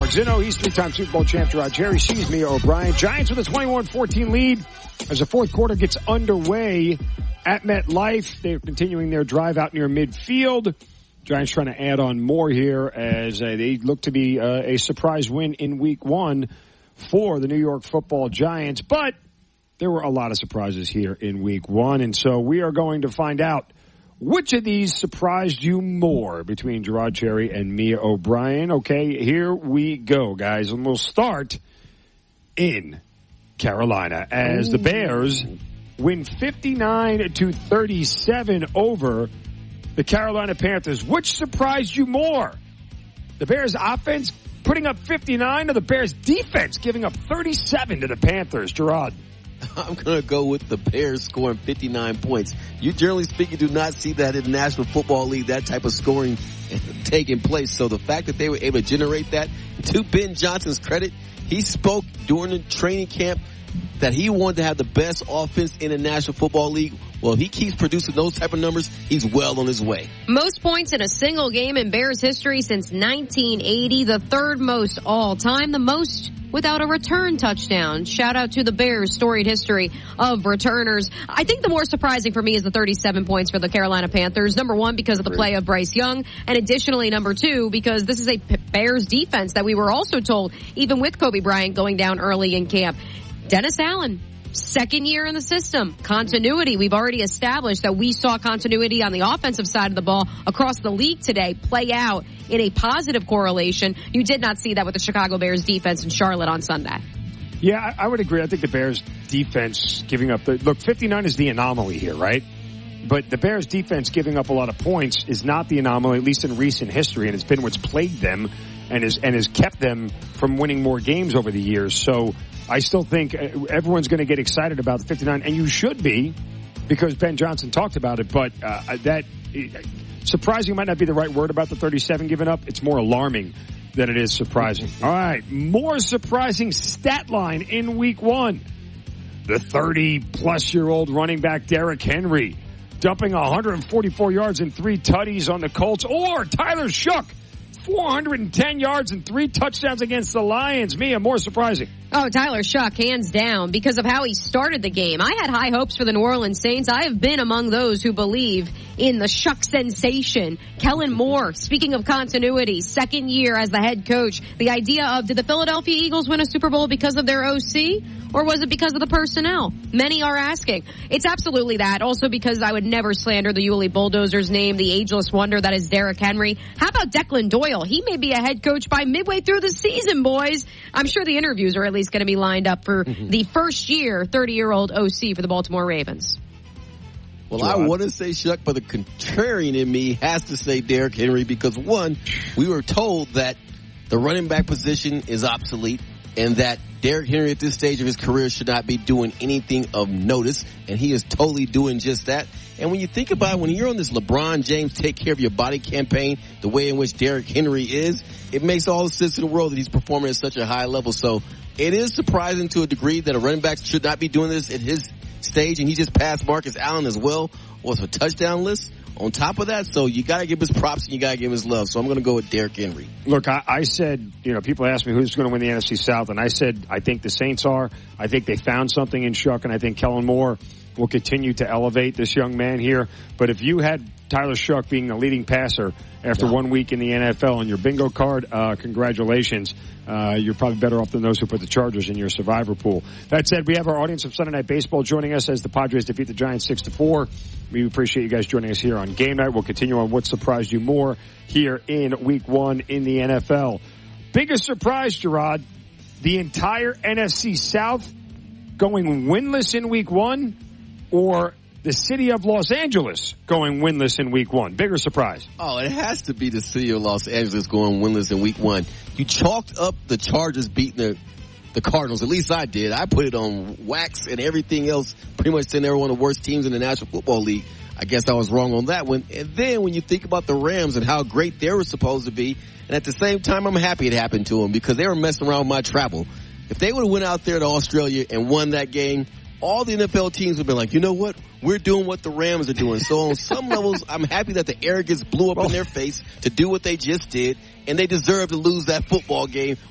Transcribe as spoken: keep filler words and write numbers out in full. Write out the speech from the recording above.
Zinno, he's three-time Super Bowl champ Gerard Cherry. She's Mia O'Brien. Giants with a twenty-one fourteen lead as the fourth quarter gets underway at MetLife. They're continuing their drive out near midfield. Giants trying to add on more here as uh, they look to be uh, a surprise win in week one for the New York Football Giants. But there were a lot of surprises here in week one, and so we are going to find out which of these surprised you more between Gerard Cherry and Mia O'Brien. Okay, here we go, guys, and we'll start in Carolina as the Bears win fifty-nine to thirty-seven over the Carolina Panthers. Which surprised you more? The Bears offense putting up fifty-nine or the Bears defense giving up thirty-seven to the Panthers? Gerard. I'm going to go with the Bears scoring fifty-nine points. You, generally speaking, do not see that in the National Football League, that type of scoring taking place. So the fact that they were able to generate that, to Ben Johnson's credit, he spoke during the training camp that he wanted to have the best offense in the National Football League. Well, if he keeps producing those type of numbers, he's well on his way. Most points in a single game in Bears history since nineteen eighty, the third most all time, the most without a return touchdown. Shout out to the Bears' storied history of returners. I think the more surprising for me is the thirty-seven points for the Carolina Panthers. Number one, because of the play of Bryce Young, and additionally, number two, because this is a Bears defense that we were also told, even with Kobe Bryant going down early in camp. Dennis Allen, second year in the system. Continuity. We've already established that we saw continuity on the offensive side of the ball across the league today play out in a positive correlation. You did not see that with the Chicago Bears defense in Charlotte on Sunday. Yeah, I, I would agree. I think the Bears defense giving up the, look, fifty-nine is the anomaly here, right? But the Bears defense giving up a lot of points is not the anomaly, at least in recent history, and it's been what's plagued them and has, and has kept them from winning more games over the years. So I still think everyone's going to get excited about the fifty-nine, and you should be, because Ben Johnson talked about it, but uh, that surprising might not be the right word about the thirty-seven given up. It's more alarming than it is surprising. All right, more surprising stat line in week one. The thirty-plus-year-old running back Derrick Henry dumping one hundred forty-four yards and three tutties on the Colts, or Tyler Shough, four hundred ten yards and three touchdowns against the Lions. Mia, more surprising. Oh, Tyler Shough, hands down, because of how he started the game. I had high hopes for the New Orleans Saints. I have been among those who believe in the Shough sensation. Kellen Moore, speaking of continuity, second year as the head coach. The idea of, did the Philadelphia Eagles win a Super Bowl because of their O C? Or was it because of the personnel? Many are asking. It's absolutely that. Also because I would never slander the Yulee Bulldozer's name, the ageless wonder that is Derrick Henry. How about Declan Doyle? He may be a head coach by midway through the season, boys. I'm sure the interviews are at least going to be lined up for mm-hmm. the first year thirty-year-old O C for the Baltimore Ravens. Well, I want to say Shough, but the contrarian in me has to say Derrick Henry because, one, we were told that the running back position is obsolete and that Derrick Henry at this stage of his career should not be doing anything of notice, and he is totally doing just that. And when you think about it, when you're on this LeBron James take care of your body campaign, the way in which Derrick Henry is, it makes all the sense in the world that he's performing at such a high level. So it is surprising to a degree that a running back should not be doing this at his stage, and he just passed Marcus Allen as well with a touchdown list on top of that. So you got to give his props and you got to give him his love. So I'm going to go with Derrick Henry. Look, I, I said, you know, people ask me who's going to win the N F C South, and I said I think the Saints are. I think they found something in Shough, and I think Kellen Moore will continue to elevate this young man here. But if you had Tyler Shough being the leading passer after wow. one week in the N F L on your bingo card, uh, congratulations. Uh, you're probably better off than those who put the Chargers in your survivor pool. That said, we have our audience of Sunday Night Baseball joining us as the Padres defeat the Giants six to four. We appreciate you guys joining us here on Game Night. We'll continue on what surprised you more here in week one in the N F L. Biggest surprise, Gerard, the entire N F C South going winless in week one, or the city of Los Angeles going winless in week one? Bigger surprise. Oh, it has to be the city of Los Angeles going winless in week one. You chalked up the Chargers beating the, the Cardinals. At least I did. I put it on wax and everything else, pretty much saying they were one of the worst teams in the National Football League. I guess I was wrong on that one. And then when you think about the Rams and how great they were supposed to be, and at the same time, I'm happy it happened to them because they were messing around with my travel. If they would have went out there to Australia and won that game, all the N F L teams would be like, you know what? We're doing what the Rams are doing. So on some levels, I'm happy that the arrogance blew up in their face to do what they just did, and they deserve to lose that football game